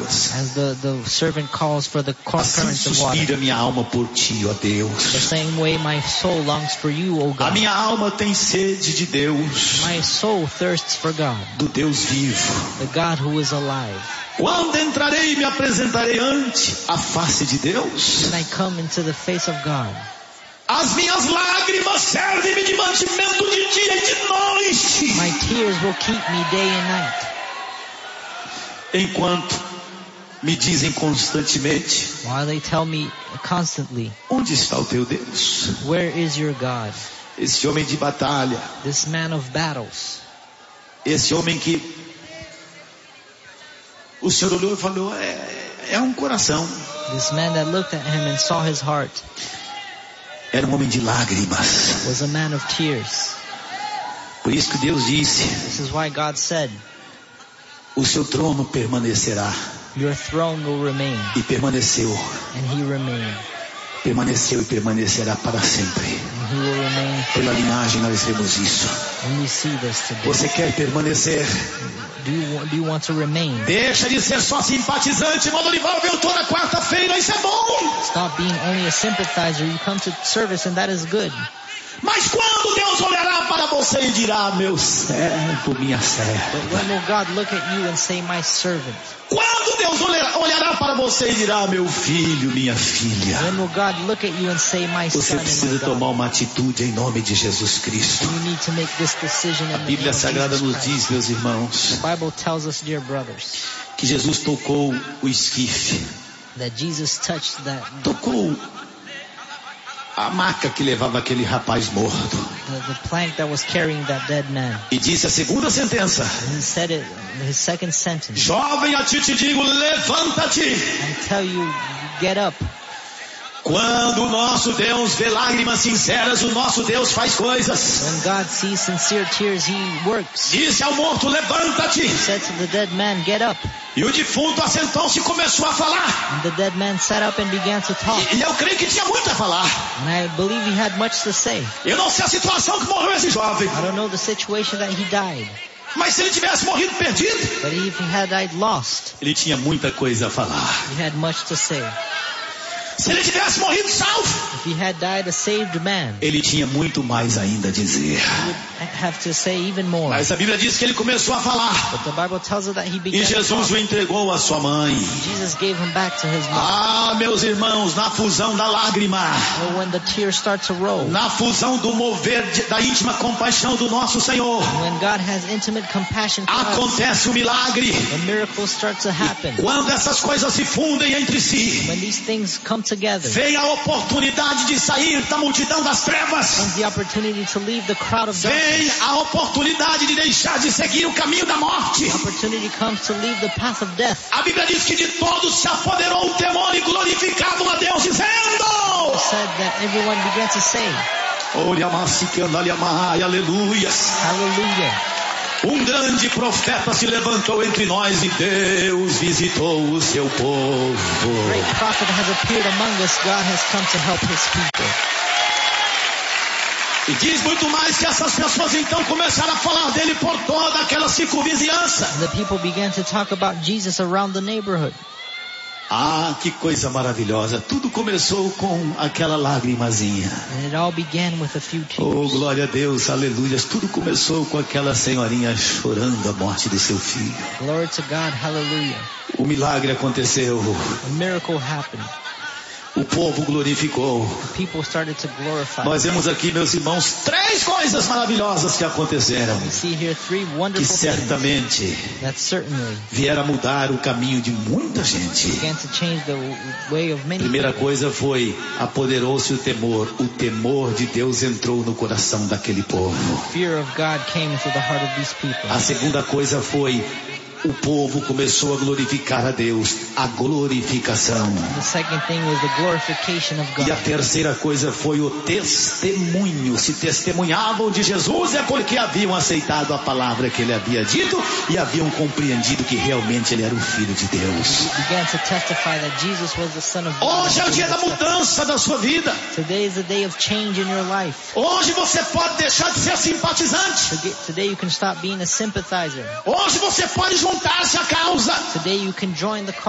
águas. As the servant calls for the Assim currents of water. suspira minha alma por ti, ó The Deus. same way my soul longs for you, O A God. minha alma tem sede de Deus, My soul thirsts for God, do Deus vivo. the God who is alive. Quando entrarei e me apresentarei ante a face de Deus. When I come into the face of God, As minhas lágrimas servem-me de mantimento de dia e de noite. my tears will keep me day and night. Enquanto me dizem constantemente, While they tell me constantly, onde está o teu Deus? where is your God? Esse homem de batalha, This man of battles. esse homem que o Senhor olhou e falou, é um coração. This man that looked at him and saw his heart Era um homem de lágrimas. was a man of tears. Por isso que Deus disse, This is why God said, o seu trono permanecerá. your throne will remain. E permaneceu, And he remained. permaneceu e permanecerá para sempre. And he will remain. Pela linhagem nós vemos isso. And we see this today. Você quer permanecer? Do you want to remain? Deixa de ser só simpatizante. Irmão Dorival veio toda quarta-feira, isso é bom. Stop being only a sympathizer. You come to service and that is good. Mas quando Deus olhará para você e dirá, meu servo, minha serva. But when will God look at you and say, my servant? Quando Deus olhará para você e dirá, meu filho, minha filha. When will God look at you and say, my Você son and precisa my tomar daughter? uma atitude em nome de Jesus Cristo. You need to make this decision in A the name Bíblia of Sagrada Jesus nos Christ. diz, meus irmãos, The Bible tells us, dear brothers, que Jesus tocou o esquife. that Jesus touched Tocou a maca que levava aquele rapaz morto. the plank that was carrying that dead man. E disse a segunda sentença. And he said it, his second sentence, Jovem, a ti te digo, levanta-te. I tell you, get up. Quando o nosso Deus vê lágrimas sinceras, o nosso Deus faz coisas. When God sees sincere tears, he works. Disse ao morto, levanta-te. He said to the dead man, get up. E o defunto assentou-se e começou a falar. And the dead man sat up and began to talk. E eu creio que tinha muito a falar. And I believe he had much to say. Eu não sei a situação que morreu esse jovem. I don't know the situation that he died. Mas se ele tivesse morrido perdido, But if he had died lost, ele tinha muita coisa a falar. he had much to say. Se ele tivesse morrido salvo, If he had died a saved man, ele tinha muito mais ainda a dizer. he would have to say even more. Mas a Bíblia diz que ele começou a falar. But the Bible tells us that he E began to Jesus talk. o entregou à sua mãe. Jesus gave him back to his mother. Ah, meus irmãos, na fusão da lágrima, Well, when the tears start to roll, na fusão do mover da íntima compaixão do nosso Senhor, when God has intimate compassion for us, acontece o milagre. the miracles start to happen. Quando essas coisas se fundem entre si, When these things come together, vem a oportunidade de sair da multidão das trevas. comes the opportunity to leave the crowd of Vem darkness. a oportunidade de deixar de seguir o caminho da morte. The opportunity comes to leave the path of death. A Bíblia diz que de todos se apoderou o temor e glorificavam a Deus, dizendo: It said that everyone began to say, aleluia. hallelujah. Um grande profeta se levantou entre nós e Deus visitou o seu A povo. great prophet has appeared among us. God has come to help his people. E diz muito mais que essas pessoas então começaram a falar dele por toda aquela circunvizinhança. The people began to talk about Jesus around the neighborhood. Ah, que coisa maravilhosa. Tudo começou com aquela lagrimazinha. And it all began with a few Oh, tears. glória a Deus, aleluia. Tudo começou com aquela senhorinha chorando a morte de seu filho. Glory to God, hallelujah. O milagre aconteceu. A miracle happened. O povo glorificou. The people started to glorify. Nós vemos aqui, meus irmãos, 3 coisas maravilhosas que aconteceram. We see here 3 Que wonderful things certamente that certainly vieram a mudar o caminho de muita gente. began to change the way of many Primeira people. coisa foi, apoderou-se o temor. O temor de Deus entrou no coração daquele povo. Fear of God came into the heart of these people. A segunda coisa foi, o povo começou a glorificar a Deus. A glorificação. The second thing was the glorification of E a God. terceira coisa foi o testemunho. Se testemunhavam de Jesus é porque haviam aceitado a palavra que ele havia dito e haviam compreendido que realmente ele era o Filho de Deus. Began to testify that Jesus was the Son of God. Hoje é o dia da mudança da sua vida. Today is the day of change in your life. Hoje você pode deixar de ser simpatizante. Today you can stop being a sympathizer. Hoje você pode juntar-se à causa. Today you can join the cause.